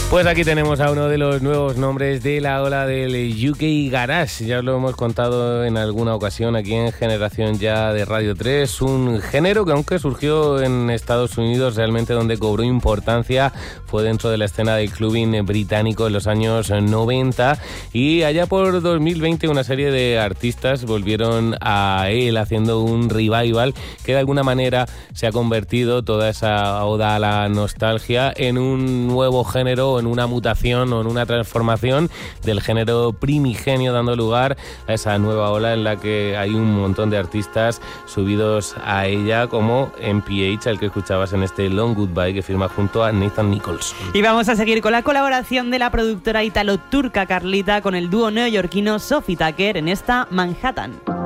Pues aquí tenemos a uno de los nuevos nombres de la ola del UK Garage. Ya os lo hemos contado en alguna ocasión aquí en Generación Ya de Radio 3. Un género que, aunque surgió en Estados Unidos, realmente donde cobró importancia fue dentro de la escena del clubbing británico en los años 90. Y allá por 2020 una serie de artistas volvieron a él haciendo un revival que de alguna manera se ha convertido toda esa oda a la nostalgia en un nuevo género, en una mutación o en una transformación del género primigenio, dando lugar a esa nueva ola en la que hay un montón de artistas subidos a ella, como NPH, al que escuchabas en este Long Goodbye, que firma junto a Nathan Nichols. Y vamos a seguir con la colaboración de la productora italo-turca Carlita con el dúo neoyorquino Sophie Tucker en esta Manhattan.